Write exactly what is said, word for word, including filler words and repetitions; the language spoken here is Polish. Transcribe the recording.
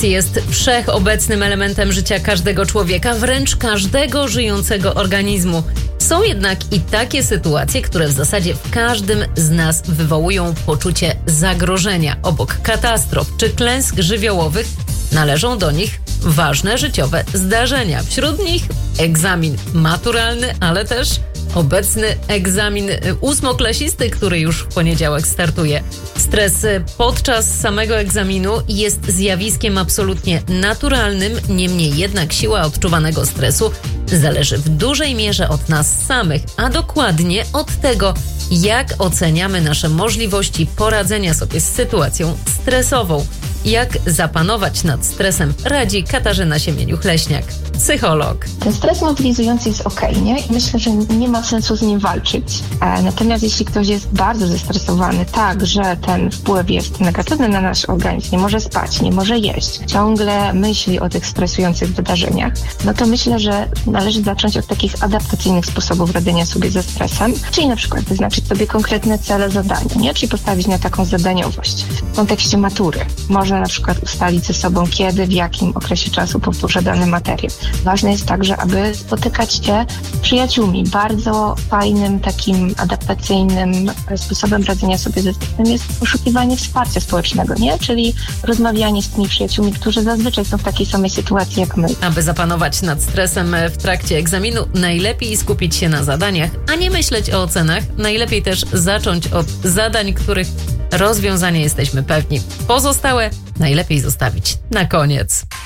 Jest wszechobecnym elementem życia każdego człowieka, wręcz każdego żyjącego organizmu. Są jednak i takie sytuacje, które w zasadzie w każdym z nas wywołują poczucie zagrożenia. Obok katastrof czy klęsk żywiołowych należą do nich ważne życiowe zdarzenia. Wśród nich egzamin maturalny, ale też obecny egzamin ósmoklasisty, który już w poniedziałek startuje. Stres podczas samego egzaminu jest zjawiskiem absolutnie naturalnym, niemniej jednak siła odczuwanego stresu zależy w dużej mierze od nas samych, a dokładnie od tego, jak oceniamy nasze możliwości poradzenia sobie z sytuacją stresową. Jak zapanować nad stresem, radzi Katarzyna Siemieniuk-Leśniak, psycholog. Ten stres mobilizujący jest okej, nie? I myślę, że nie ma sensu z nim walczyć. E, natomiast jeśli ktoś jest bardzo zestresowany tak, że ten wpływ jest negatywny na nasz organizm, nie może spać, nie może jeść, ciągle myśli o tych stresujących wydarzeniach, no to myślę, że należy zacząć od takich adaptacyjnych sposobów radzenia sobie ze stresem, czyli na przykład wyznaczyć sobie konkretne cele, zadania, nie? Czyli postawić na taką zadaniowość. W kontekście matury można na przykład ustalić ze sobą, kiedy, w jakim okresie czasu powtórzę dany materiał. Ważne jest także, aby spotykać się z przyjaciółmi. Bardzo fajnym, takim adaptacyjnym sposobem radzenia sobie ze stresem jest poszukiwanie wsparcia społecznego, nie? Czyli rozmawianie z tymi przyjaciółmi, którzy zazwyczaj są w takiej samej sytuacji jak my. Aby zapanować nad stresem w trakcie egzaminu, najlepiej skupić się na zadaniach, a nie myśleć o ocenach. Najlepiej też zacząć od zadań, których rozwiązania jesteśmy pewni. Pozostałe najlepiej zostawić na koniec.